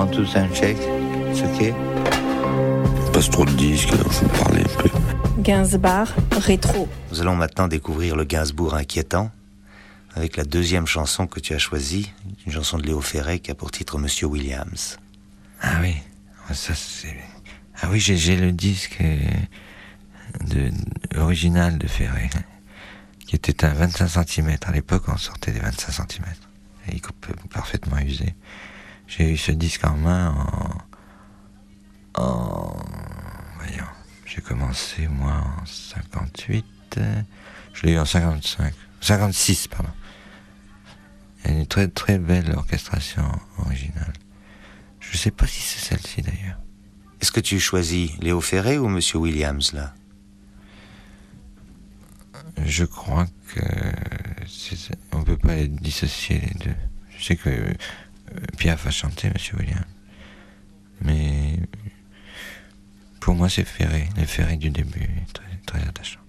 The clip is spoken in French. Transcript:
to sound check. It's okay. Passe trop de disques, il faut parler un peu. Gainsbourg rétro. Nous allons maintenant découvrir le Gainsbourg inquiétant, avec la deuxième chanson que tu as choisie, une chanson de Léo Ferré qui a pour titre Monsieur Williams. Ah oui, ça c'est... Ah oui, j'ai le disque original de Ferré, qui était à 25 cm. À l'époque, on sortait des 25 cm. Et il coupe parfaitement usé. J'ai eu ce disque en main voyons, j'ai commencé moi en 58, je l'ai eu en 56, pardon. Il y a une très très belle orchestration originale. Je sais pas si c'est celle-ci d'ailleurs. Est-ce que tu choisis Léo Ferré ou Monsieur Williams là ? Je crois que on peut pas les dissocier les deux. Je sais que Piaf a chanté Monsieur Williams, mais pour moi c'est Ferré, le Ferré du début, très, très attachant.